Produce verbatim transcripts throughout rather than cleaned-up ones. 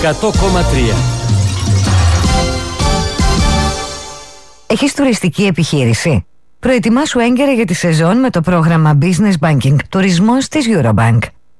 εκατό κόμμα τρία. Έχεις τουριστική επιχείρηση? Προετοιμάσου έγκαιρα για τη σεζόν με το πρόγραμμα Business Banking Τουρισμός της Eurobank.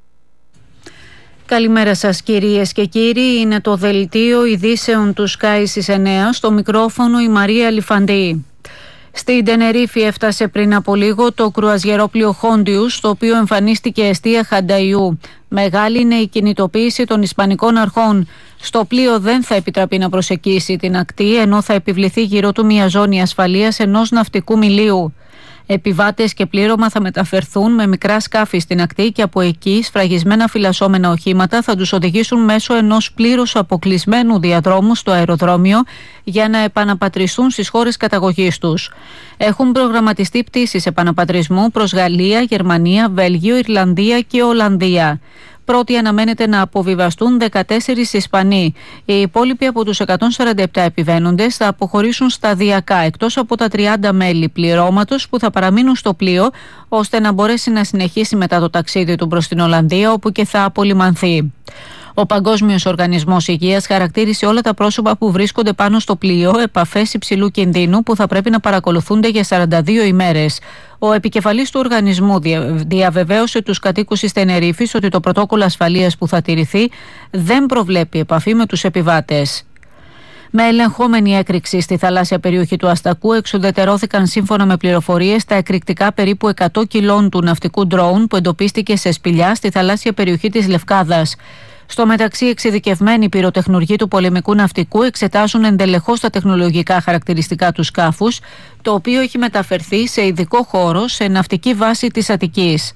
Καλημέρα σας κυρίες και κύριοι, είναι το δελτίο ειδήσεων του Sky στις εννέα, στο μικρόφωνο η Μαρία Λιφαντή. Στην Τενερίφη έφτασε πριν από λίγο το κρουαζιερόπλοιο Χόντιους, στο οποίο εμφανίστηκε εστία Χανταϊού. Μεγάλη είναι η κινητοποίηση των Ισπανικών αρχών. Στο πλοίο δεν θα επιτραπεί να προσεγγίσει την ακτή, ενώ θα επιβληθεί γύρω του μια ζώνη ασφαλείας ενός ναυτικού μιλίου. Επιβάτες και πλήρωμα θα μεταφερθούν με μικρά σκάφη στην ακτή και από εκεί σφραγισμένα φυλασσόμενα οχήματα θα τους οδηγήσουν μέσω ενός πλήρως αποκλεισμένου διαδρόμου στο αεροδρόμιο για να επαναπατριστούν στις χώρες καταγωγής τους. Έχουν προγραμματιστεί πτήσεις επαναπατρισμού προς Γαλλία, Γερμανία, Βέλγιο, Ιρλανδία και Ολλανδία. Πρώτοι αναμένεται να αποβιβαστούν δεκατέσσερις Ισπανοί. Οι υπόλοιποι από τους εκατόν σαράντα επτά επιβαίνοντες θα αποχωρήσουν σταδιακά, εκτός από τα τριάντα μέλη πληρώματος που θα παραμείνουν στο πλοίο, ώστε να μπορέσει να συνεχίσει μετά το ταξίδι του προς την Ολλανδία, όπου και θα απολυμανθεί. Ο Παγκόσμιος Οργανισμός Υγείας χαρακτήρισε όλα τα πρόσωπα που βρίσκονται πάνω στο πλοίο επαφές υψηλού κινδύνου που θα πρέπει να παρακολουθούνται για σαράντα δύο ημέρες. Ο επικεφαλής του οργανισμού διαβεβαίωσε τους κατοίκους της Τενερίφης ότι το πρωτόκολλο ασφαλείας που θα τηρηθεί δεν προβλέπει επαφή με τους επιβάτες. Με ελεγχόμενη έκρηξη στη θαλάσσια περιοχή του Αστακού εξουδετερώθηκαν σύμφωνα με πληροφορίες τα εκρηκτικά περίπου εκατό κιλών του ναυτικού ντρόουν που εντοπίστηκε σε σπηλιά στη θαλάσσια περιοχή της Λευκάδας. Στο μεταξύ, εξειδικευμένοι πυροτεχνουργοί του πολεμικού ναυτικού εξετάζουν εντελεχώς τα τεχνολογικά χαρακτηριστικά του σκάφους, το οποίο έχει μεταφερθεί σε ειδικό χώρο σε ναυτική βάση της Αττικής.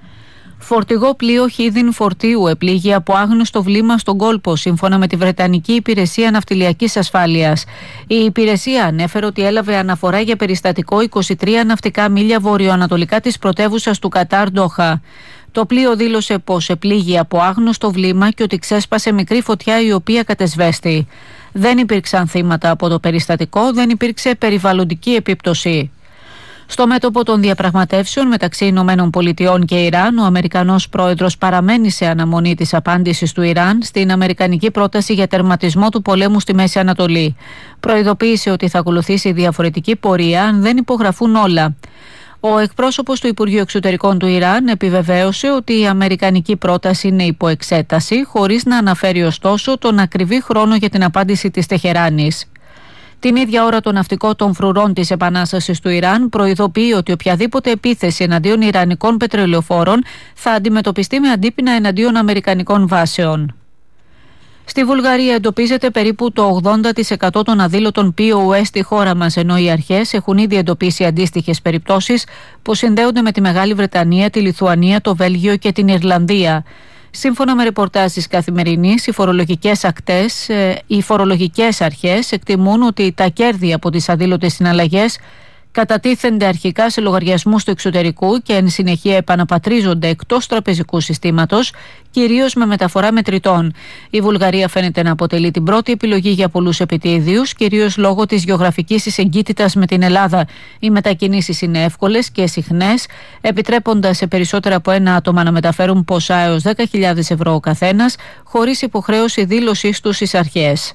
Φορτηγό πλοίο χίδιν φορτίου επλήγει από άγνωστο βλήμα στον κόλπο, σύμφωνα με τη Βρετανική Υπηρεσία Ναυτιλιακής Ασφάλειας. Η υπηρεσία ανέφερε ότι έλαβε αναφορά για περιστατικό είκοσι τρία ναυτικά μίλια βορειοανατολικά της πρωτεύουσας του Κατάρ, Ντόχα. Το πλοίο δήλωσε πως επλήγει από άγνωστο βλήμα και ότι ξέσπασε μικρή φωτιά η οποία κατεσβέστη. Δεν υπήρξαν θύματα από το περιστατικό, δεν υπήρξε περιβαλλοντική επίπτωση. Στο μέτωπο των διαπραγματεύσεων μεταξύ Ηνωμένων Πολιτειών και Ιράν, ο Αμερικανός πρόεδρος παραμένει σε αναμονή της απάντησης του Ιράν στην αμερικανική πρόταση για τερματισμό του πολέμου στη Μέση Ανατολή. Προειδοποίησε ότι θα ακολουθήσει διαφορετική πορεία αν δεν υπογραφούν όλα. Ο εκπρόσωπος του Υπουργείου Εξωτερικών του Ιράν επιβεβαίωσε ότι η αμερικανική πρόταση είναι υπό εξέταση, χωρίς να αναφέρει ωστόσο τον ακριβή χρόνο για την απάντηση της Τεχεράνης. Την ίδια ώρα το ναυτικό των φρουρών της Επανάστασης του Ιράν προειδοποιεί ότι οποιαδήποτε επίθεση εναντίον ιρανικών πετρελαιοφόρων θα αντιμετωπιστεί με αντίπεινα εναντίον αμερικανικών βάσεων. Στη Βουλγαρία εντοπίζεται περίπου το ογδόντα τοις εκατό των αδήλωτων πι ο ες στη χώρα μας, ενώ οι αρχές έχουν ήδη εντοπίσει αντίστοιχες περιπτώσεις που συνδέονται με τη Μεγάλη Βρετανία, τη Λιθουανία, το Βέλγιο και την Ιρλανδία. Σύμφωνα με ρεπορτάζ της Καθημερινής, οι φορολογικές ακτές, οι φορολογικές αρχές εκτιμούν ότι τα κέρδη από τις αδήλωτες συναλλαγές κατατίθενται αρχικά σε λογαριασμούς του εξωτερικού και εν συνεχεία επαναπατρίζονται εκτός τραπεζικού συστήματος, κυρίως με μεταφορά μετρητών. Η Βουλγαρία φαίνεται να αποτελεί την πρώτη επιλογή για πολλούς επιτίδιους, κυρίως λόγω της γεωγραφικής της εγκύτητας με την Ελλάδα. Οι μετακινήσεις είναι εύκολες και συχνές, επιτρέποντας σε περισσότερα από ένα άτομα να μεταφέρουν ποσά έως δέκα χιλιάδες ευρώ ο καθένας, χωρίς υποχρέωση δήλωσης τους στις αρχές.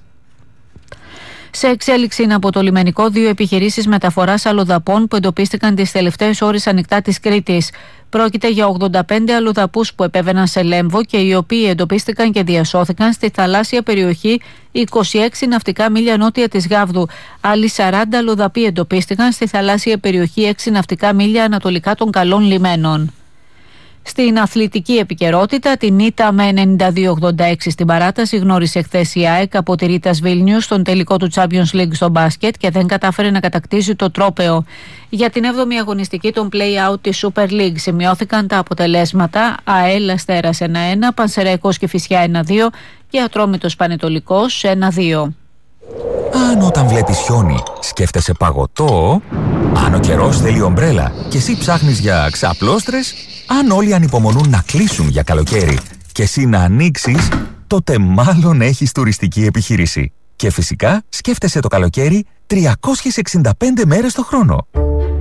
Σε εξέλιξη είναι από το λιμενικό δύο επιχειρήσεις μεταφοράς αλλοδαπών που εντοπίστηκαν τις τελευταίες ώρες ανοιχτά της Κρήτης. Πρόκειται για ογδόντα πέντε αλλοδαπούς που επέβαιναν σε Λέμβο και οι οποίοι εντοπίστηκαν και διασώθηκαν στη θαλάσσια περιοχή είκοσι έξι ναυτικά μίλια νότια της Γάβδου. Άλλοι σαράντα αλλοδαποί εντοπίστηκαν στη θαλάσσια περιοχή έξι ναυτικά μίλια ανατολικά των Καλών Λιμένων. Στην αθλητική επικαιρότητα, την ήττα με ενενήντα δύο ογδόντα έξι στην παράταση γνώρισε χθες η ΑΕΚ από τη Ρίτας Βίλνιους στον τελικό του Champions League στο μπάσκετ και δεν κατάφερε να κατακτήσει το τρόπαιο. Για την έβδομη αγωνιστική των play-out της Super League σημειώθηκαν τα αποτελέσματα ΑΕΛ Αστέρας ένα ένα, Πανσεραϊκός και Φυσιά ένα δύο και Ατρόμητος Πανετολικός ένα δύο. Αν όταν βλέπεις χιόνι σκέφτεσαι παγωτό, αν ο καιρός θέλει ομπρέλα και εσύ ψάχνεις για ξαπλώστρες, αν όλοι ανυπομονούν να κλείσουν για καλοκαίρι και εσύ να ανοίξεις, τότε μάλλον έχεις τουριστική επιχείρηση. Και φυσικά σκέφτεσαι το καλοκαίρι τριακόσιες εξήντα πέντε μέρες το χρόνο.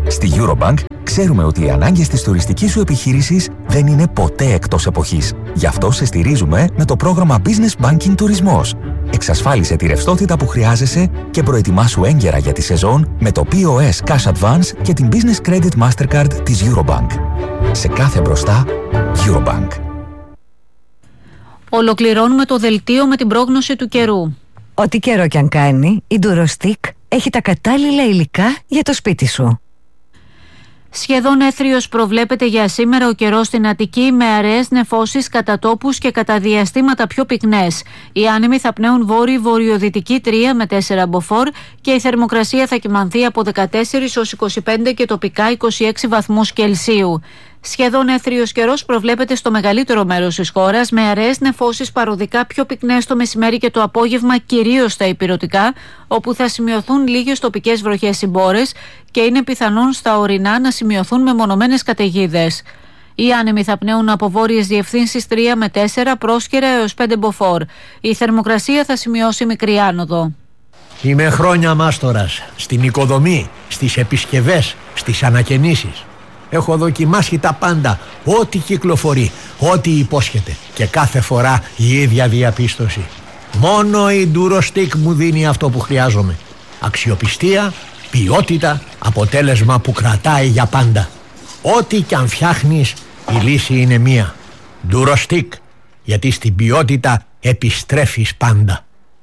Στη Eurobank ξέρουμε ότι οι ανάγκες της τουριστικής σου επιχείρησης δεν είναι ποτέ εκτός εποχής. Γι' αυτό σε στηρίζουμε με το πρόγραμμα Business Banking Τουρισμός. Εξασφάλισε τη ρευστότητα που χρειάζεσαι και προετοιμάσου έγκαιρα για τη σεζόν με το πι ο ες Cash Advance και την Business Credit Mastercard της Eurobank. Σε κάθε μπροστά, Eurobank. Ολοκληρώνουμε το δελτίο με την πρόγνωση του καιρού. Ό,τι καιρό κι αν κάνει, η Durostick έχει τα κατάλληλα υλικά για το σπίτι σου. Σχεδόν έθριος προβλέπεται για σήμερα ο καιρός στην Αττική, με αραιές νεφώσεις κατά τόπους και κατά διαστήματα πιο πυκνές. Οι άνεμοι θα πνέουν βόρειο-βορειοδυτική τρία με τέσσερα μποφόρ και η θερμοκρασία θα κυμανθεί από δεκατέσσερα έως είκοσι πέντε και τοπικά είκοσι έξι βαθμούς Κελσίου. Σχεδόν έθριος καιρός προβλέπεται στο μεγαλύτερο μέρος της χώρας, με αραιές νεφώσεις παροδικά πιο πυκνές το μεσημέρι και το απόγευμα, κυρίως στα ηπειρωτικά, όπου θα σημειωθούν λίγες τοπικές βροχές συμπόρες και είναι πιθανόν στα ορεινά να σημειωθούν μεμονωμένες καταιγίδες. Οι άνεμοι θα πνέουν από βόρειες διευθύνσεις τρία με τέσσερα, πρόσκαιρα έως πέντε μποφόρ. Η θερμοκρασία θα σημειώσει μικρή άνοδο. Είμαι χρόνια μάστορας στην οικοδομή, στις επισκευές, στις ανακαινήσεις. Έχω δοκιμάσει τα πάντα, ό,τι κυκλοφορεί, ό,τι υπόσχεται, και κάθε φορά η ίδια διαπίστωση. Μόνο η Durostick μου δίνει αυτό που χρειάζομαι. Αξιοπιστία, ποιότητα, αποτέλεσμα που κρατάει για πάντα. Ό,τι κι αν φτιάχνεις, η λύση είναι μία. Durostick, γιατί στην ποιότητα επιστρέφεις πάντα.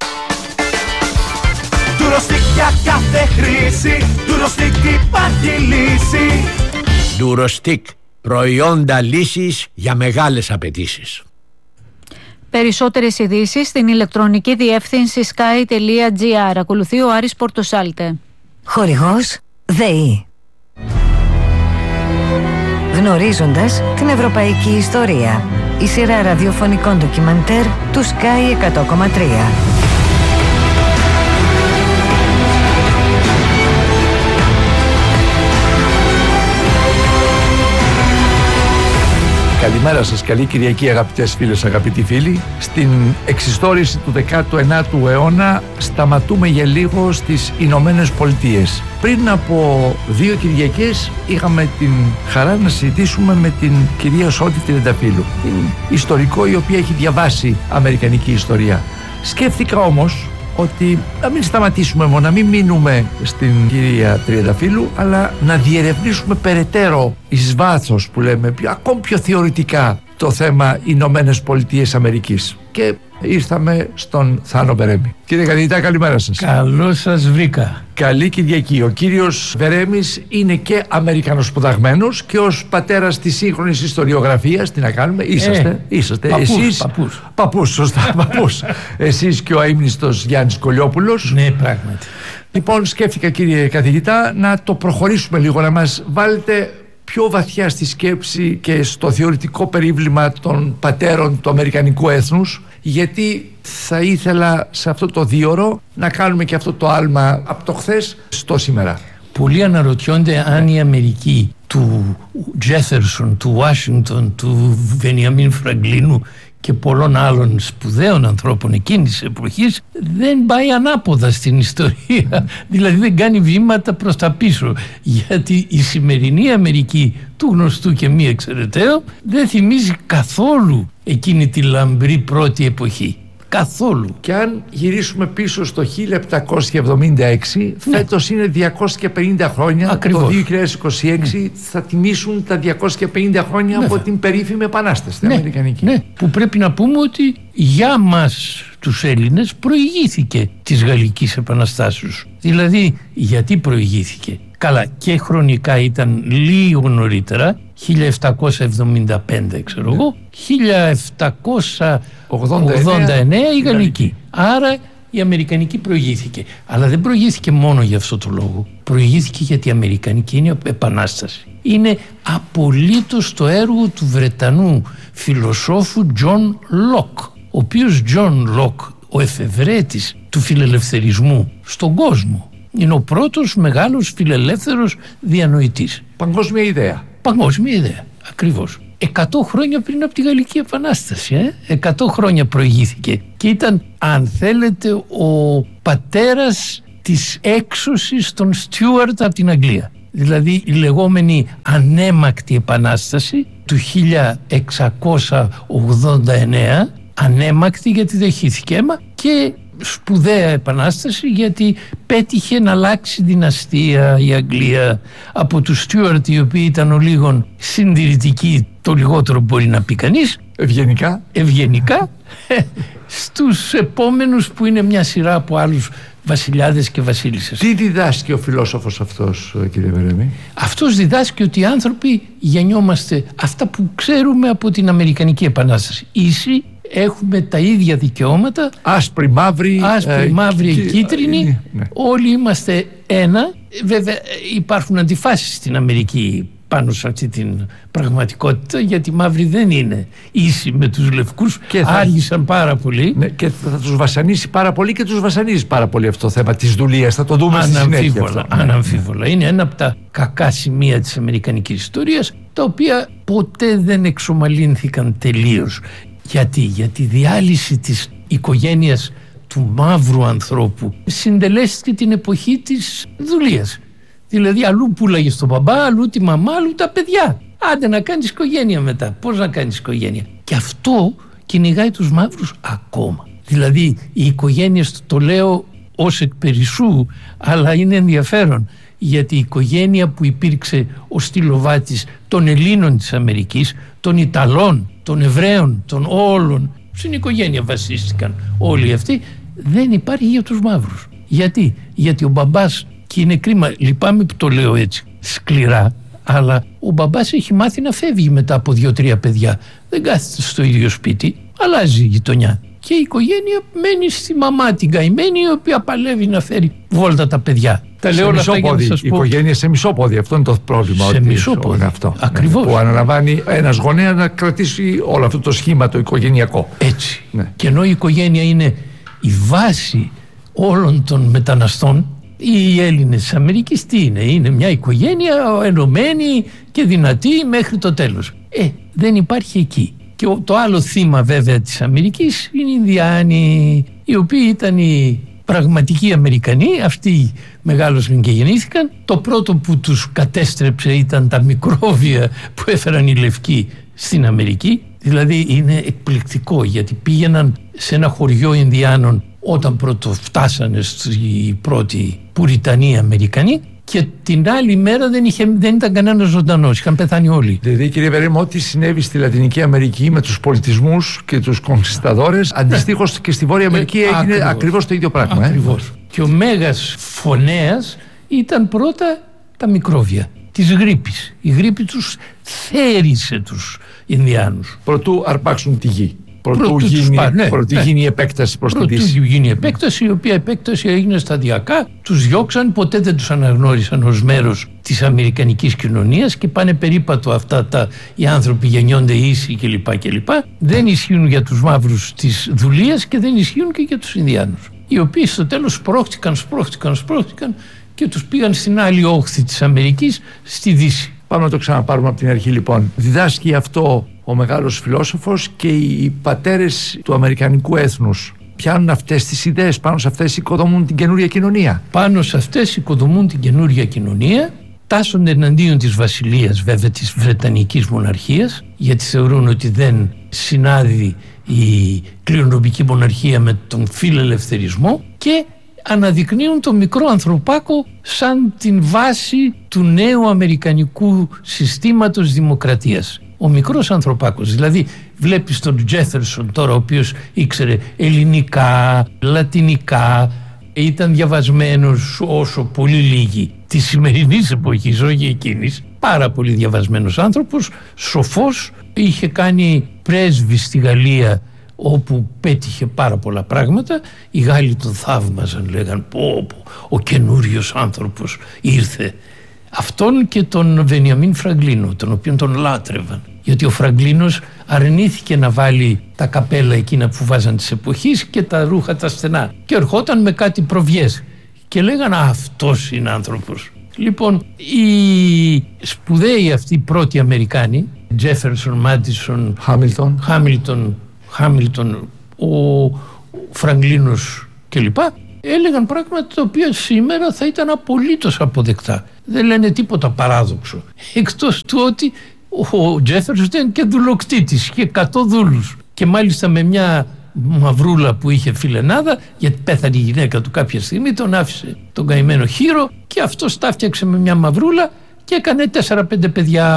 Durostick για κάθε χρήση, Durostick υπάρχει λύση. Durostick, προϊόντα λύσης για μεγάλες απαιτήσεις. Περισσότερες ειδήσεις στην ηλεκτρονική διεύθυνση sky τελεία gr. Ακολουθεί ο Άρης Πορτοσάλτε. Χορηγός ΔΕΗ. Γνωρίζοντας την ευρωπαϊκή ιστορία. Η σειρά ραδιοφωνικών ντοκιμαντέρ του Sky εκατό κόμμα τρία. Καλημέρα σας, καλή Κυριακή αγαπητές φίλες, αγαπητοί φίλοι. Στην εξιστόρηση του δέκατου ένατου αιώνα σταματούμε για λίγο στις Ηνωμένες Πολιτείες. Πριν από δύο Κυριακές είχαμε την χαρά να συζητήσουμε με την κυρία Σώτη Τριανταφύλλου, την ιστορικό η οποία έχει διαβάσει αμερικανική ιστορία. Σκέφτηκα όμως ότι να μην σταματήσουμε μόνο, να μην μείνουμε στην κυρία Τριανταφύλλου, αλλά να διερευνήσουμε περαιτέρω εις βάθος, που λέμε, πιο, ακόμη πιο θεωρητικά, το θέμα Ηνωμένες Πολιτείες Αμερικής. Και ήρθαμε στον Θάνο Βερέμη. Κύριε καθηγητά, καλημέρα σας. Καλώς σας βρήκα. Καλή Κυριακή. Ο κύριος Βερέμης είναι και Αμερικανοσπουδαγμένος και ως πατέρας της σύγχρονης ιστοριογραφίας. Τι να κάνουμε, είσαστε, ε, είσαστε. Παππούς, εσείς, παππούς. Παππούς, σωστά, παππούς. Εσείς και ο αείμνηστος Γιάννης Κολιόπουλος. Ναι, πράγματι. Λοιπόν, σκέφτηκα, κύριε καθηγητά, να το προχωρήσουμε λίγο, να μας βάλετε πιο βαθιά στη σκέψη και στο θεωρητικό περίβλημα των πατέρων του αμερικανικού έθνους, γιατί θα ήθελα σε αυτό το δίωρο να κάνουμε και αυτό το άλμα από το χθες στο σήμερα. Πολλοί αναρωτιόνται αν η Αμερική του Τζέφερσον, του Ουάσιγκτον, του Βενιαμίν Φραγκλίνου και πολλών άλλων σπουδαίων ανθρώπων εκείνης της εποχής δεν πάει ανάποδα στην ιστορία, δηλαδή δεν κάνει βήματα προς τα πίσω, γιατί η σημερινή Αμερική του γνωστού και μη εξαιρεταίου δεν θυμίζει καθόλου εκείνη τη λαμπρή πρώτη εποχή. Καθόλου. Και αν γυρίσουμε πίσω στο χίλια επτακόσια εβδομήντα έξι, ναι, φέτος είναι διακόσια πενήντα χρόνια. Ακριβώς. Το δύο χιλιάδες είκοσι έξι ναι, θα τιμήσουν τα διακόσια πενήντα χρόνια ναι, από την περίφημη επανάσταση στην ναι, Αμερικανική. Ναι, που πρέπει να πούμε ότι για μας τους Έλληνες προηγήθηκε της Γαλλικής Επαναστάσεως. Δηλαδή, γιατί προηγήθηκε? Καλά, και χρονικά ήταν λίγο νωρίτερα, χίλια επτακόσια εβδομήντα πέντε ξέρω εγώ, ναι, χίλια επτακόσια ογδόντα εννέα η Γαλλική. Άρα η Αμερικανική προηγήθηκε. Αλλά δεν προηγήθηκε μόνο για αυτό το λόγο. Προηγήθηκε γιατί η Αμερικανική είναι επανάσταση. Είναι απολύτως το έργο του Βρετανού φιλοσόφου Τζον Λοκ, ο οποίος Τζον Λοκ, ο εφευρέτης του φιλελευθερισμού στον κόσμο, είναι ο πρώτος μεγάλος φιλελεύθερος διανοητής. Παγκόσμια ιδέα. Παγκόσμια ιδέα, ακριβώς. Εκατό χρόνια πριν από τη Γαλλική Επανάσταση, ε? Εκατό χρόνια προηγήθηκε και ήταν, αν θέλετε, ο πατέρας της έξωσης των Στιούαρτ από την Αγγλία. δηλαδή η λεγόμενη ανέμακτη επανάσταση του χίλια εξακόσια ογδόντα εννέα, ανέμακτη γιατί δεχήθηκε αίμα, και σπουδαία επανάσταση γιατί πέτυχε να αλλάξει δυναστεία η Αγγλία από τους Στιούαρτ, οι οποίοι ήταν ο λίγων συντηρητικοί, το λιγότερο μπορεί να πει κανείς, ευγενικά, ευγενικά στους επόμενους που είναι μια σειρά από άλλους βασιλιάδες και βασίλισσες. Τι διδάσκει ο φιλόσοφος αυτός, κύριε Βερέμη? Αυτός διδάσκει ότι οι άνθρωποι γεννιόμαστε αυτά που ξέρουμε από την Αμερικανική Επανάσταση. Ίσοι, έχουμε τα ίδια δικαιώματα, άσπρη, μαύρη, άσπρη, ε, μαύρη, και, κίτρινη, ε, ναι. όλοι είμαστε ένα. Βέβαια υπάρχουν αντιφάσεις στην Αμερική πάνω σε αυτή την πραγματικότητα, γιατί οι μαύροι δεν είναι ίσοι με τους λευκούς, και θα... άργησαν πάρα πολύ, ναι, και θα τους βασανίσει πάρα πολύ και τους βασανίζει πάρα πολύ αυτό το θέμα της δουλείας. Θα το δούμε στη συνέχεια αυτό. Αναμφίβολα. Είναι ένα από τα κακά σημεία της αμερικανικής ιστορίας, τα οποία ποτέ δεν εξομαλύνθηκαν τελείως. Γιατί, γιατί η διάλυση της οικογένειας του μαύρου ανθρώπου συντελέστηκε την εποχή της δουλείας. Δηλαδή αλλού πουλάγε στον μπαμπά, αλλού τη μαμά, αλλού τα παιδιά. Άντε να κάνεις οικογένεια μετά. Πώς να κάνεις οικογένεια? Και αυτό κυνηγάει τους μαύρους ακόμα. Δηλαδή οι οικογένειες, το λέω ως εκ περισσού, αλλά είναι ενδιαφέρον, γιατί η οικογένεια που υπήρξε ο στυλοβάτης των Ελλήνων της Αμερικής, των Ιταλών, των Εβραίων, των όλων, στην οικογένεια βασίστηκαν όλοι αυτοί, δεν υπάρχει για τους μαύρους. Γιατί? Γιατί ο μπαμπάς, και είναι κρίμα, λυπάμαι που το λέω έτσι σκληρά, αλλά ο μπαμπάς έχει μάθει να φεύγει μετά από δύο-τρία παιδιά. Δεν κάθεται στο ίδιο σπίτι, αλλάζει η γειτονιά. Και η οικογένεια μένει στη μαμά την καημένη, η οποία παλεύει να φέρει βόλτα τα παιδιά. Τα λέω όλα αυτά για να σας πω. Η οικογένεια σε μισόποδι, αυτό είναι το πρόβλημα. Σε μισόποδι, αυτό. Ακριβώς. Που αναλαμβάνει ένας γονέας να κρατήσει όλο αυτό το σχήμα το οικογενειακό. Έτσι. Ναι. Και ενώ η οικογένεια είναι η βάση όλων των μεταναστών, οι Έλληνες της Αμερικής τι είναι? Είναι μια οικογένεια ενωμένη και δυνατή μέχρι το τέλος. Ε, δεν υπάρχει εκεί. Και το άλλο θύμα βέβαια της Αμερικής είναι οι Ινδιάνοι, οι οποίοι ήταν οι πραγματικοί Αμερικανοί. Αυτοί μεγάλωσαν και γεννήθηκαν. Το πρώτο που τους κατέστρεψε ήταν τα μικρόβια που έφεραν οι λευκοί στην Αμερική. Δηλαδή είναι εκπληκτικό, γιατί πήγαιναν σε ένα χωριό Ινδιάνων όταν πρώτο φτάσανε οι πρώτοι Πουριτανοί Αμερικανοί, και την άλλη μέρα δεν, είχε, δεν ήταν κανένας ζωντανός, είχαν πεθάνει όλοι. Δηλαδή, κύριε Βερέμη, ό,τι συνέβη στη Λατινική Αμερική με τους πολιτισμούς και τους κονκισταδόρες, αντιστοίχως και στη Βόρεια Αμερική έγινε ακριβώς, ακριβώς το ίδιο πράγμα. Ακριβώς. Ε? Και ο μέγας φωνέας ήταν πρώτα τα μικρόβια της γρίπης. Η γρίπη τους θέρισε τους Ινδιάνους. Προτού αρπάξουν τη γη. Προτού γίνει, ναι, ναι. γίνει η επέκταση προς την Δύση. Προτού γίνει η επέκταση, η οποία επέκταση έγινε σταδιακά. Τους διώξαν, ποτέ δεν τους αναγνώρισαν ως μέρος της αμερικανικής κοινωνίας και πάνε περίπατο αυτά τα οι άνθρωποι γεννιόνται ίσοι κλπ. κλπ. Δεν ισχύουν για τους μαύρους της δουλείας και δεν ισχύουν και για τους Ινδιάνους, οι οποίοι στο τέλος σπρώχτηκαν, σπρώχτηκαν, σπρώχτηκαν και τους πήγαν στην άλλη όχθη της Αμερικής, στη Δύση. Πάμε να το ξαναπάρουμε από την αρχή λοιπόν. Διδάσκει αυτό ο μεγάλος φιλόσοφος, και οι πατέρες του αμερικανικού έθνους πιάνουν αυτές τις ιδέες, πάνω σε αυτές οικοδομούν την καινούρια κοινωνία. Πάνω σε αυτές οικοδομούν την καινούρια κοινωνία, τάσσονται εναντίον της βασιλείας, βέβαια της Βρετανικής μοναρχίας, γιατί θεωρούν ότι δεν συνάδει η κληρονομική μοναρχία με τον φιλελευθερισμό, και αναδεικνύουν το μικρό ανθρωπάκο σαν την βάση του νέου αμερικανικού συστήματος δημοκρατίας. Ο μικρός ανθρωπάκος, δηλαδή βλέπεις τον Τζέφερσον τώρα, ο οποίος ήξερε ελληνικά, λατινικά, ήταν διαβασμένος όσο πολύ λίγοι της σημερινής εποχής, όχι εκείνης, πάρα πολύ διαβασμένος άνθρωπος, σοφός, είχε κάνει πρέσβη στη Γαλλία, όπου πέτυχε πάρα πολλά πράγματα. Οι Γάλλοι τον θαύμαζαν, λέγαν πω, πω ο καινούριος άνθρωπος ήρθε. Αυτόν και τον Βενιαμίν Φραγκλίνο, τον οποίον τον λάτρευαν, γιατί ο Φραγκλίνος αρνήθηκε να βάλει τα καπέλα εκείνα που βάζαν της εποχής και τα ρούχα τα στενά, και ερχόταν με κάτι προβιές και λέγαν αυτός είναι άνθρωπος. Λοιπόν, οι σπουδαίοι αυτοί οι πρώτοι Αμερικάνοι, Τζέφερσον, Μάντισον, Χάμιλτον, Χάμιλτον, Χάμιλτον, ο Φραγκλίνος κλπ, έλεγαν πράγματα τα οποία σήμερα θα ήταν απολύτως αποδεκτά. δεν λένε τίποτα παράδοξο. Εκτός του ότι ο Τζέφερσον ήταν και δουλοκτήτης, είχε εκατό δούλους. Και μάλιστα με μια μαυρούλα που είχε φιλενάδα, γιατί πέθανε η γυναίκα του κάποια στιγμή, τον άφησε τον καημένο χείρο και αυτός τα φτιάξε με μια μαυρούλα και έκανε τέσσερα πέντε παιδιά,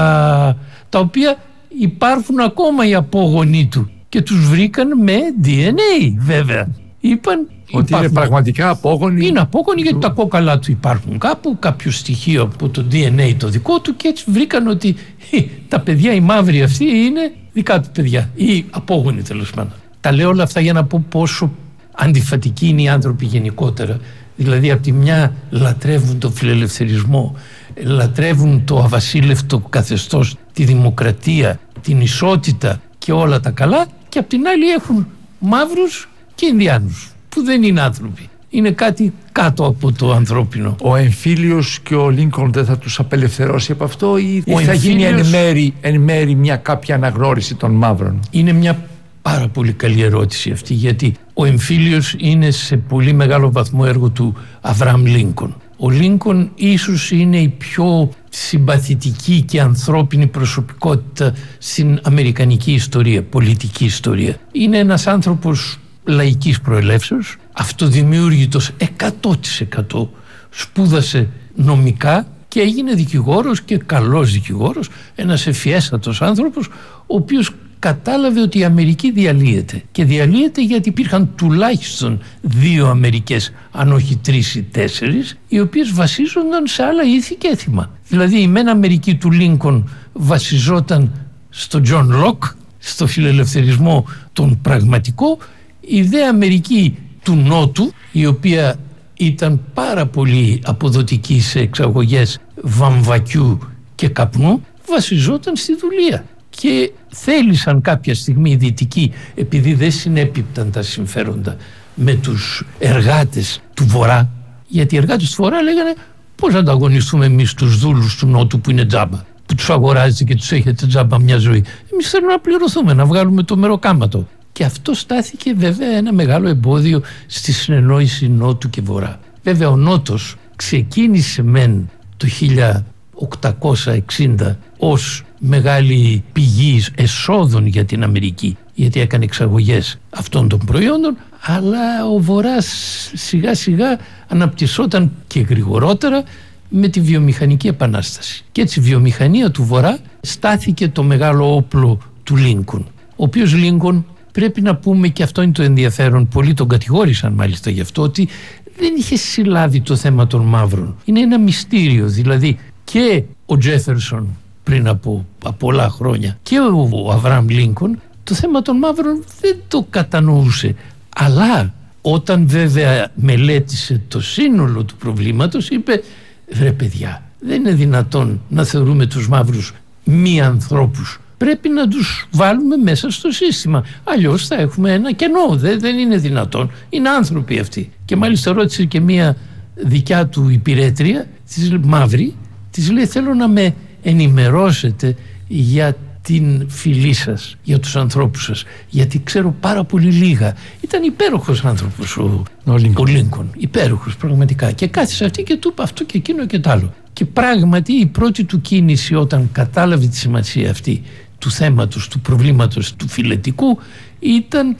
τα οποία υπάρχουν ακόμα οι απόγονοί του και τους βρήκαν με ντι εν έι βέβαια. Είπαν ότι υπάρχουν, είναι πραγματικά απόγονοι. Είναι απόγονοι γιατί τα κόκαλά του υπάρχουν κάπου, κάποιο στοιχείο από το ντι εν έι το δικό του, και έτσι βρήκαν ότι τα παιδιά οι μαύροι αυτοί είναι δικά του παιδιά ή απόγονοι τέλος πάντων. Τα λέω όλα αυτά για να πω πόσο αντιφατικοί είναι οι άνθρωποι γενικότερα. Δηλαδή από τη μια λατρεύουν το φιλελευθερισμό, λατρεύουν το αβασίλευτο καθεστώς, τη δημοκρατία, την ισότητα και όλα τα καλά, και από την άλλη έχουν μαύρους και Ινδιάνους που δεν είναι άνθρωποι. Είναι κάτι κάτω από το ανθρώπινο. Ο εμφύλιος και ο Λίνκολν δεν θα τους απελευθερώσει από αυτό, ή, ή θα εμφύλιος... γίνει εν μέρη, εν μέρη μια κάποια αναγνώριση των μαύρων? Είναι μια πάρα πολύ καλή ερώτηση αυτή, γιατί ο εμφύλιος είναι σε πολύ μεγάλο βαθμό έργο του Αβραάμ Λίνκολν. Ο Λίνκολν ίσως είναι η πιο συμπαθητική και ανθρώπινη προσωπικότητα στην αμερικανική ιστορία, πολιτική ιστορία. Είναι ένας άνθρωπος λαϊκής προελεύσεως, αυτοδημιούργητος εκατό τοις εκατό, σπούδασε νομικά και έγινε δικηγόρος και καλός δικηγόρος, ένας ευφιέστατος άνθρωπος, ο οποίος κατάλαβε ότι η Αμερική διαλύεται, και διαλύεται γιατί υπήρχαν τουλάχιστον δύο Αμερικές, αν όχι τρεις ή τέσσερις, οι οποίες βασίζονταν σε άλλα ήθη και έθιμα. Δηλαδή η μεν Αμερική του Λίνκολν βασιζόταν στο Τζον Λοκ, στο φιλελευθερισμό τον πραγματικό, η δε Αμερική του Νότου, η οποία ήταν πάρα πολύ αποδοτική σε εξαγωγές βαμβακιού και καπνού, βασιζόταν στη δουλεία. Και θέλησαν κάποια στιγμή οι Δυτικοί, επειδή δεν συνέπιπταν τα συμφέροντα με τους εργάτες του Βορρά, γιατί οι εργάτες του Βορρά λέγανε πώς να ανταγωνιστούμε εμείς τους δούλους του Νότου που είναι τζάμπα, που τους αγοράζετε και τους έχετε τζάμπα μια ζωή. Εμείς θέλουμε να πληρωθούμε, να βγάλουμε το μεροκάματο. Και αυτό στάθηκε βέβαια ένα μεγάλο εμπόδιο στη συνεννόηση Νότου και Βορρά. Βέβαια ο Νότος ξεκίνησε μεν το χίλια οκτακόσια εξήντα ως μεγάλη πηγή εσόδων για την Αμερική, γιατί έκανε εξαγωγές αυτών των προϊόντων, αλλά ο Βορράς σιγά σιγά αναπτυσσόταν και γρηγορότερα με τη βιομηχανική επανάσταση. Και έτσι η βιομηχανία του Βορρά στάθηκε το μεγάλο όπλο του Λίνκολν, ο οποίος Λίνκολν, πρέπει να πούμε, και αυτό είναι το ενδιαφέρον, πολλοί τον κατηγόρησαν μάλιστα γι' αυτό, ότι δεν είχε συλλάβει το θέμα των μαύρων. Είναι ένα μυστήριο, δηλαδή και ο Τζέφερσον πριν από, από πολλά χρόνια και ο, ο Αβραάμ Λίνκολν το θέμα των μαύρων δεν το κατανοούσε. Αλλά όταν βέβαια μελέτησε το σύνολο του προβλήματος, είπε βρε παιδιά, δεν είναι δυνατόν να θεωρούμε τους μαύρους μη ανθρώπους. Πρέπει να τους βάλουμε μέσα στο σύστημα. Αλλιώς θα έχουμε ένα κενό. Δεν, δεν είναι δυνατόν. Είναι άνθρωποι αυτοί. Και μάλιστα ρώτησε και μία δικιά του υπηρέτρια, της μαύρη, της λέει θέλω να με ενημερώσετε για την φυλή σας, για τους ανθρώπους σας, γιατί ξέρω πάρα πολύ λίγα. Ήταν υπέροχος άνθρωπος ο, ο Λίνκολν. Υπέροχος πραγματικά. Και κάθισε αυτή και του είπε αυτό και εκείνο και τ' άλλο. Και πράγματι η πρώτη του κίνηση όταν κατάλαβε τη σημασία αυτή του θέματος, του προβλήματος του φιλετικού, ήταν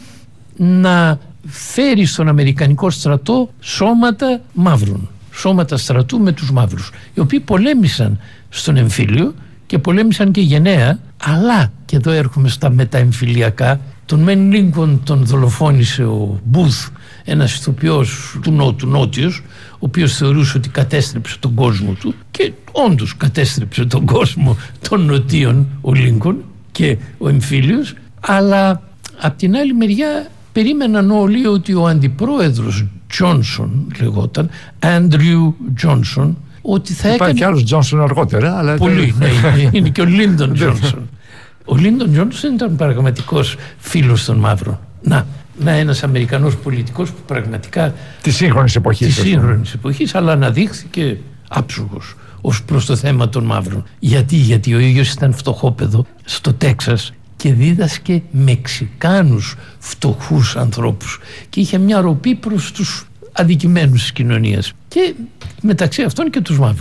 να φέρει στον Αμερικανικό στρατό σώματα μαύρων, σώματα στρατού με τους μαύρους, οι οποίοι πολέμησαν στον εμφύλιο και πολέμησαν και γενναία, αλλά, και εδώ έρχομαι στα μεταεμφυλιακά, τον Μεν Λίνκολν τον δολοφόνησε ο Μπούθ, ένας ηθοποιός του Νότου, νότιος, ο οποίος θεωρούσε ότι κατέστρεψε τον κόσμο του, και όντως κατέστρεψε τον κόσμο των νοτίων ο Λίνκολν και ο εμφύλιος, αλλά απ' την άλλη μεριά περίμεναν όλοι ότι ο αντιπρόεδρος Τζόνσον, λεγόταν Άντριου Τζόνσον, ότι θα Υπάρχει έκανε... και άλλος Τζόνσον αργότερα, αλλά... Πολύ, ναι, είναι, είναι και ο Λίντον Τζόνσον. Ο Λίντον Τζόνσον ήταν πραγματικός φίλος των μαύρων. Να, να ένας Αμερικανός πολιτικός που πραγματικά... Της σύγχρονης εποχής. Της σύγχρονης εποχής, αλλά αναδείχθηκε άψογος ως προς το θέμα των μαύρων. Γιατί, γιατί ο ίδιος ήταν φτωχόπαιδο στο Τέξας και δίδασκε Μεξικάνους φτωχούς ανθρώπους και είχε μια ροπή προς τους αδικημένους της κοινωνίας και μεταξύ αυτών και τους μαύρους.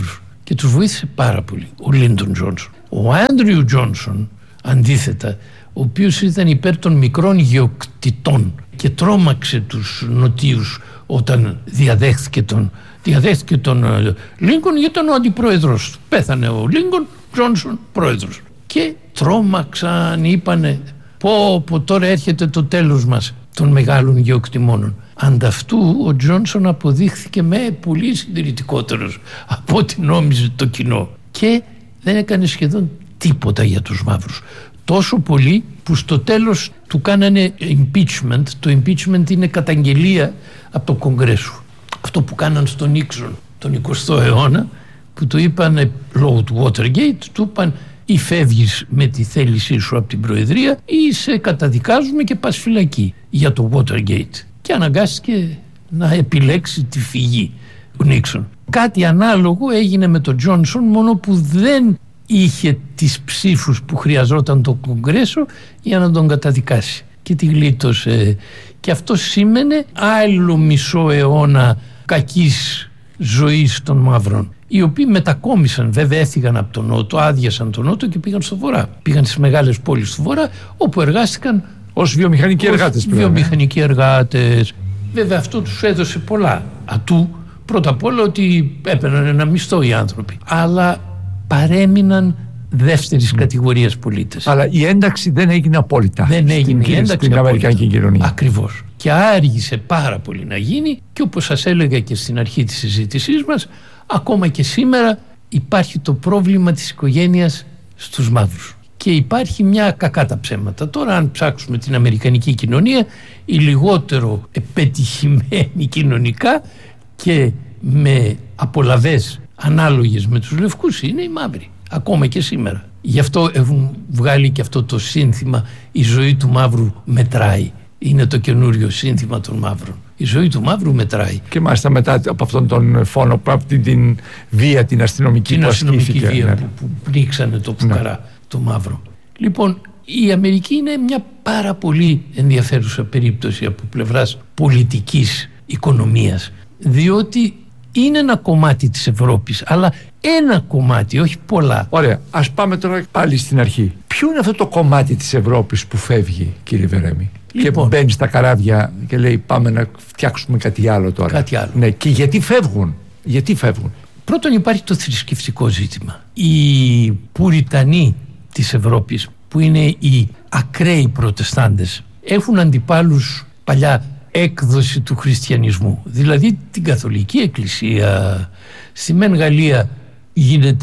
και τους βοήθησε πάρα πολύ ο Λίντον Τζόνσον. Ο Άντριου Τζόνσον αντίθετα, ο οποίος ήταν υπέρ των μικρών γεωκτητών και τρόμαξε τους νοτίους όταν διαδέχθηκε τον, διαδέχθηκε τον Λίνκον, γιατί ήταν ο αντιπρόεδρος του. Πέθανε ο Λίνκον, Τζόνσον πρόεδρος. Και τρόμαξαν, είπανε πω, πω τώρα έρχεται το τέλος μας των μεγάλων γεωκτημόνων. Ανταυτού ο Τζόνσον αποδείχθηκε με πολύ συντηρητικότερος από ό,τι νόμιζε το κοινό και δεν έκανε σχεδόν τίποτα για τους μαύρους. Τόσο πολύ που στο τέλος του κάνανε impeachment. Το impeachment είναι καταγγελία από το Κογκρέσο. Αυτό που κάναν στον Νίξον τον εικοστό αιώνα, που του είπαν λόγω του Watergate, του είπαν ή φεύγεις με τη θέλησή σου από την Προεδρία ή σε καταδικάζουμε και πας φυλακή για το Watergate. Και αναγκάστηκε να επιλέξει τη φυγή ο Νίξον. Κάτι ανάλογο έγινε με τον Τζόνσον, μόνο που δεν είχε τις ψήφους που χρειαζόταν το Κογκρέσο για να τον καταδικάσει και τη γλίτωσε. Και αυτό σήμαινε άλλο μισό αιώνα κακής ζωής των μαύρων, οι οποίοι μετακόμισαν, βέβαια έφυγαν από τον Νότο, άδειασαν τον Νότο και πήγαν στο Βορρά. Πήγαν στις μεγάλες πόλεις του Βορρά, όπου εργάστηκαν ως βιομηχανικοί ως εργάτες. Βιομηχανικοί εργάτες. Βέβαια αυτό τους έδωσε πολλά ατού. Πρώτα απ' όλα ότι έπαιρναν ένα μισθό οι άνθρωποι, αλλά παρέμειναν δεύτερης mm. κατηγορίας πολίτες. Αλλά η ένταξη δεν έγινε απόλυτα. Δεν έγινε η ένταξη στην αμερικανική κοινωνία. Ακριβώς. Και άργησε πάρα πολύ να γίνει, και όπως σας έλεγα και στην αρχή της συζήτησής μας, ακόμα και σήμερα υπάρχει το πρόβλημα της οικογένειας στους μαύρους. Και υπάρχει μια, κακά τα ψέματα. Τώρα αν ψάξουμε την αμερικανική κοινωνία, η λιγότερο πετυχημένη κοινωνικά και με απολαβές ανάλογες με τους λευκούς είναι οι μαύροι, ακόμα και σήμερα. Γι' αυτό έχουν βγάλει και αυτό το σύνθημα «Η ζωή του μαύρου μετράει». Είναι το καινούριο σύνθημα των μαύρων. Η ζωή του μαύρου μετράει. Και μάλιστα μετά από αυτόν τον φόνο, από την, την βία, την αστυνομική την που αστυνομική ασκήθηκε. βία Ναι. που, που πνίξανε το πουκαρά, ναι. το μαύρο. Λοιπόν, η Αμερική είναι μια πάρα πολύ ενδιαφέρουσα περίπτωση από πλευράς πολιτικής οικονομίας, διότι είναι ένα κομμάτι της Ευρώπης, αλλά ένα κομμάτι, όχι πολλά. Ωραία, ας πάμε τώρα πάλι στην αρχή. Ποιο είναι αυτό το κομμάτι της Ευρώπης που φεύγει, κύριε Βερέμη, λοιπόν, και μπαίνει στα καράβια και λέει πάμε να φτιάξουμε κάτι άλλο τώρα? Κάτι άλλο. Ναι, και γιατί φεύγουν, γιατί φεύγουν? Πρώτον υπάρχει το θρησκευτικό ζήτημα. Οι Πουριτανοί της Ευρώπης, που είναι οι ακραίοι προτεστάντες, έχουν αντιπάλους παλιά έκδοση του χριστιανισμού, δηλαδή την Καθολική Εκκλησία. Στη Μεν Γαλλία γίνεται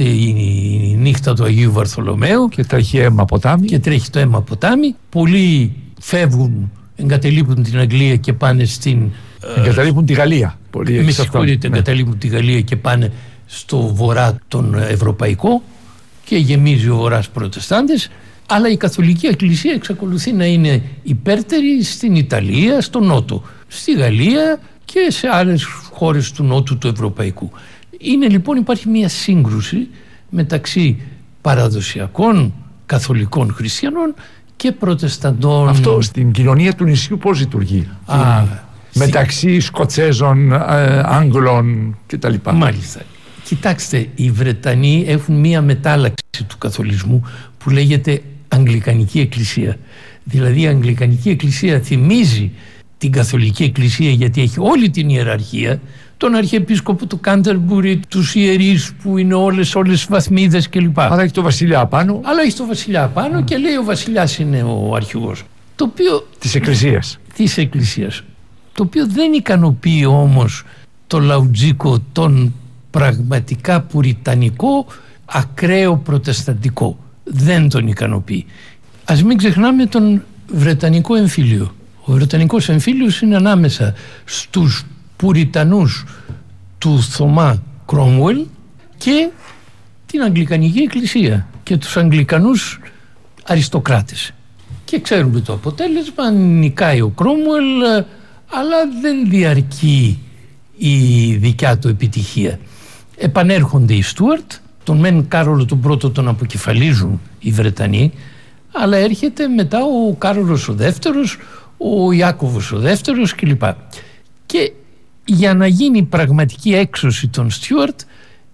η νύχτα του Αγίου Βαρθολομαίου και τρέχει αίμα ποτάμι και τρέχει το αίμα ποτάμι. Πολλοί φεύγουν, εγκαταλείπουν την Αγγλία και πάνε στην εγκαταλείπουν τη Γαλλία. Πολύ με συγχωρείτε, ναι. εγκαταλείπουν τη Γαλλία και πάνε στο βορρά τον ευρωπαϊκό και γεμίζει ο βορράς προτεστάντες. Αλλά η Καθολική Εκκλησία εξακολουθεί να είναι υπέρτερη στην Ιταλία, στο Νότο, στη Γαλλία και σε άλλες χώρες του Νότου του Ευρωπαϊκού. Είναι λοιπόν, υπάρχει μια σύγκρουση μεταξύ παραδοσιακών καθολικών χριστιανών και προτεσταντών. Αυτό στην κοινωνία του νησιού πώς λειτουργεί? Α, μεταξύ στη... Σκοτσέζων, ε, Άγγλων κτλ. Μάλιστα. Κοιτάξτε, οι Βρετανοί έχουν μια μετάλλαξη του καθολισμού που λέγεται Αγγλικανική Εκκλησία. Δηλαδή η Αγγλικανική Εκκλησία θυμίζει την Καθολική Εκκλησία, γιατί έχει όλη την ιεραρχία, τον Αρχιεπίσκοπο του Κάντερμπουρι, τους ιερείς που είναι όλες όλες βαθμίδες κλπ. Αλλά έχει το βασιλιά πάνω. Αλλά έχει το βασιλιά πάνω mm. και λέει ο βασιλιάς είναι ο αρχηγός. Το οποίο, της Εκκλησίας. Της Εκκλησίας. Το οποίο δεν ικανοποιεί όμως το λαουτζίκο, τον πραγματικά πουριτανικό, ακραίο προτεσταντικό. Δεν τον ικανοποιεί. Ας μην ξεχνάμε τον Βρετανικό εμφύλιο. Ο Βρετανικός εμφύλιος είναι ανάμεσα στους Πουριτανούς του Θωμά Κρόμουελ και την Αγγλικανική Εκκλησία και τους Αγγλικανούς αριστοκράτες. Και ξέρουμε το αποτέλεσμα, νικάει ο Κρόμουελ, αλλά δεν διαρκεί η δικιά του επιτυχία. Επανέρχονται οι Στούαρτ, τον μεν Κάρολο τον πρώτο τον αποκεφαλίζουν οι Βρετανοί, αλλά έρχεται μετά ο Κάρολος ο δεύτερος, ο Ιάκωβος ο δεύτερος κλπ. Και για να γίνει πραγματική έξωση των Στιούαρτ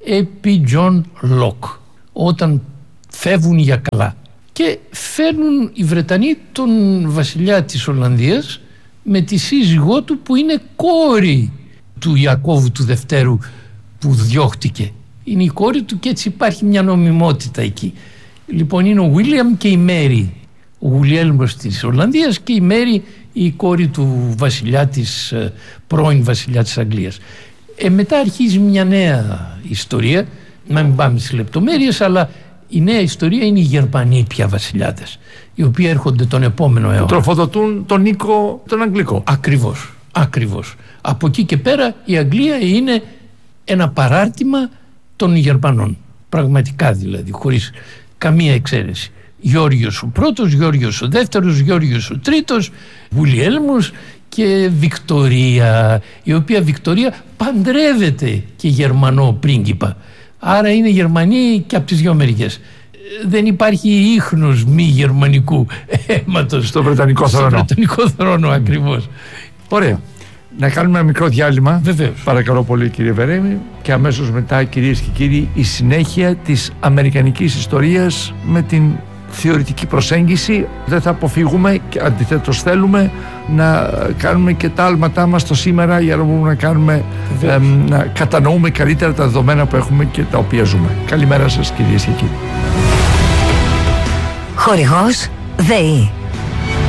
επί John Locke, όταν φεύγουν για καλά και φέρνουν οι Βρετανοί τον βασιλιά της Ολλανδίας με τη σύζυγό του που είναι κόρη του Ιακώβου του Δευτέρου που διώχτηκε. Είναι η κόρη του και έτσι υπάρχει μια νομιμότητα εκεί. Λοιπόν, είναι ο Βίλιαμ και η Μέρι, ο Γουλιέλμος της Ολλανδίας και η Μέρι, η κόρη του βασιλιά της, πρώην βασιλιά της Αγγλίας. Ε, μετά αρχίζει μια νέα ιστορία, να μην πάμε στις λεπτομέρειες, αλλά η νέα ιστορία είναι οι Γερμανοί πια βασιλιάδες, οι οποίοι έρχονται τον επόμενο αιώνα. Τροφοδοτούν τον Νίκο τον Αγγλικό. Ακριβώς, ακριβώς. Από εκεί και πέρα η Αγγλία είναι ένα παράρτημα των Γερμανών. Πραγματικά δηλαδή, χωρίς καμία εξαίρεση. Γιώργιος ο πρώτος, Γιώργιος ο δεύτερος, Γιώργιος ο τρίτος, Γουλιέλμος και Βικτωρία, η οποία Βικτωρία παντρεύεται και Γερμανό πρίγκιπα. Άρα είναι Γερμανοί και από τις δυο μεριές. Δεν υπάρχει ίχνος μη γερμανικού αίματος στο Βρετανικό θρόνο. Στο Βρετανικό θρόνο, ακριβώς. Ωραία. Να κάνουμε ένα μικρό διάλειμμα. Βεβαίως. Παρακαλώ πολύ, κύριε Βερέμη. Και αμέσως μετά, κυρίες και κύριοι, η συνέχεια της αμερικανικής ιστορίας με την θεωρητική προσέγγιση. Δεν θα αποφύγουμε και αντιθέτως θέλουμε να κάνουμε και τα άλματά μας το σήμερα για να μπορούμε να κάνουμε ε, να κατανοούμε καλύτερα τα δεδομένα που έχουμε και τα οποία ζούμε. Καλημέρα σας, κυρίες και κύριοι. Χορηγός ΔΕΗ.